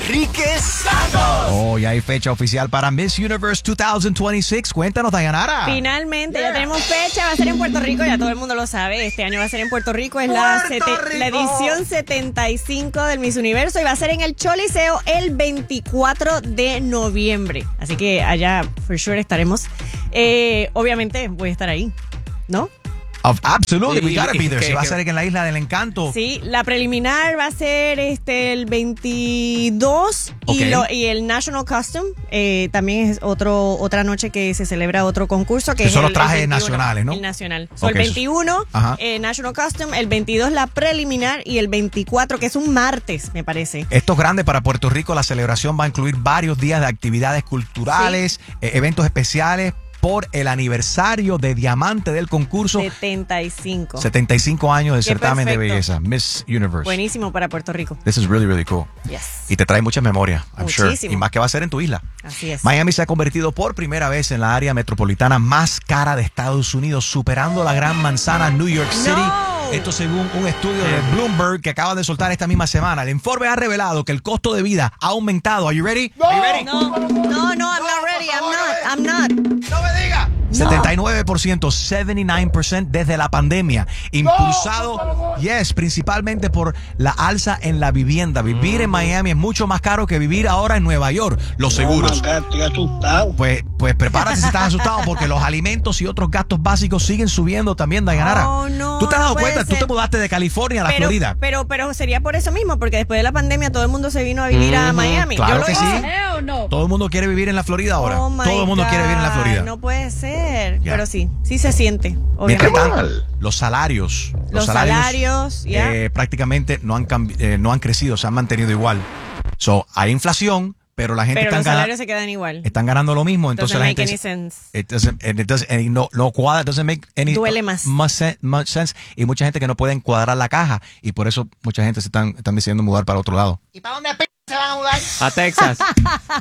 Enrique Santos. Oh, ya hay fecha oficial para Miss Universe 2026. Cuéntanos, Dayanara. Finalmente, ya tenemos fecha. Va a ser en Puerto Rico, ya todo el mundo lo sabe. Este año va a ser en Puerto Rico. Es la edición 75 del Miss Universo y va a ser en el Choliseo el 24 de noviembre. Así que allá, for sure, estaremos. Obviamente, voy a estar ahí, ¿no? Absolutely, we gotta be there. Si va a ser en la Isla del Encanto. Sí, la preliminar va a ser el 22 y el National Custom también es otra noche que se celebra otro concurso que son es los trajes nacionales, ¿no? El nacional. El 21 National Custom, el 22 la preliminar y el 24 que es un martes, me parece. Esto es grande para Puerto Rico. La celebración va a incluir varios días de actividades culturales, eventos especiales por el aniversario de diamante del concurso. 75 años del certamen de belleza, Miss Universe. Buenísimo para Puerto Rico. This is really, really cool. Yes. Y te trae muchas memorias, I'm Muchísimo. sure. Y más que va a ser en tu isla. Así es. Miami se ha convertido por primera vez en la área metropolitana más cara de Estados Unidos, superando la gran manzana New York City. No. Esto según un estudio de Bloomberg que acaba de soltar esta misma semana. El informe ha revelado que el costo de vida ha aumentado. Are you ready? No. Are you ready? No, I'm not ready. I'm not. No me digas. 79%, 79% desde la pandemia, impulsado, principalmente por la alza en la vivienda. Vivir en Miami es mucho más caro que vivir ahora en Nueva York. Los seguros. Estoy asustado. Pues prepárate si estás asustado porque los alimentos y otros gastos básicos siguen subiendo también, Dayanara. Oh, no, ¿Tú te has dado cuenta? ser. Tú te mudaste de California a la Florida. Pero sería por eso mismo, porque después de la pandemia todo el mundo se vino a vivir a Miami. Claro Yo lo que hice. sí. Todo el mundo quiere vivir en la Florida ahora. Oh my Todo el mundo quiere vivir en la God, Florida. No puede ser. Ya. Pero sí se siente. Mientras Obviamente. tanto, los salarios prácticamente no han crecido, se han mantenido igual. Hay inflación, pero la gente Pero los salarios se quedan igual. están ganando lo mismo, entonces la gente no cuadra, doesn't make any Duele más. much sense, y mucha gente que no puede encuadrar la caja y por eso mucha gente están decidiendo mudar para otro lado. ¿Y para dónde se van a mudar? A Texas.